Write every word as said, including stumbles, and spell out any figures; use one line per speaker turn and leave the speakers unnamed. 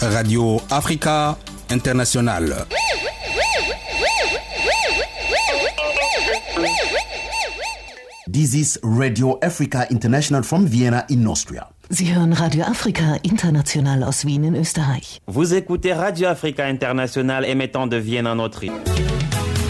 Radio Africa International.
This is Radio Africa International from Vienna in Austria.
Sie hören Radio Afrika International aus Wien in Österreich.
Vous écoutez Radio Africa International émettant de Vienne en Autriche.